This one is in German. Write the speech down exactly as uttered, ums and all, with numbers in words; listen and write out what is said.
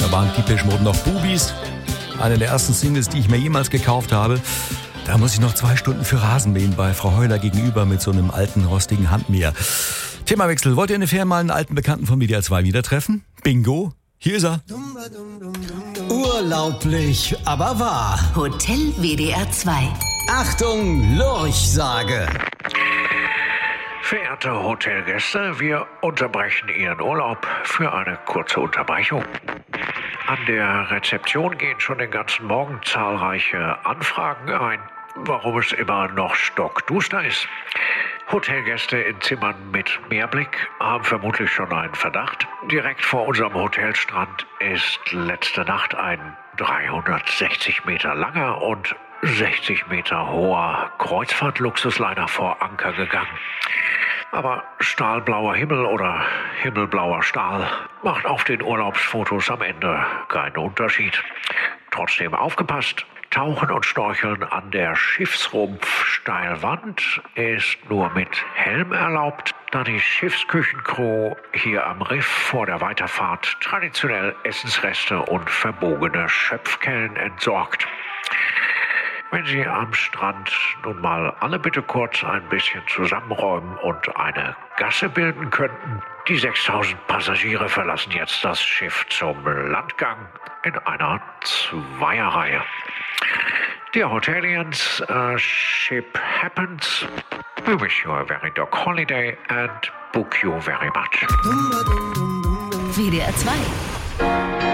Da waren Depeche Mode noch Boobies. Eine der ersten Singles, die ich mir jemals gekauft habe. Da muss ich noch zwei Stunden für Rasenmähen bei Frau Heuler gegenüber mit so einem alten, rostigen Handmäher. Themawechsel. Wollt ihr in den Ferien mal einen alten Bekannten von W D R zwei wieder treffen? Bingo. Hier ist er. Urlaublich, aber wahr. Hotel W D R zwei. Achtung, Lurchsage. Verehrte Hotelgäste, wir unterbrechen Ihren Urlaub für eine kurze Unterbrechung. An der Rezeption gehen schon den ganzen Morgen zahlreiche Anfragen ein, warum es immer noch stockduster ist. Hotelgäste in Zimmern mit Meerblick haben vermutlich schon einen Verdacht. Direkt vor unserem Hotelstrand ist letzte Nacht ein dreihundertsechzig Meter langer und sechzig Meter hoher Kreuzfahrt-Luxusliner vor Anker gegangen. Aber stahlblauer Himmel oder himmelblauer Stahl macht auf den Urlaubsfotos am Ende keinen Unterschied. Trotzdem aufgepasst, Tauchen und Storcheln an der Schiffsrumpf-Steilwand ist nur mit Helm erlaubt, da die Schiffsküchencrew hier am Riff vor der Weiterfahrt traditionell Essensreste und verbogene Schöpfkellen entsorgt. Wenn Sie am Strand nun mal alle bitte kurz ein bisschen zusammenräumen und eine Gasse bilden könnten. Die sechstausend Passagiere verlassen jetzt das Schiff zum Landgang in einer Zweierreihe. Dear Hotelians, uh, ship happens. We wish you a very dog holiday and book you very much. W D R zwei.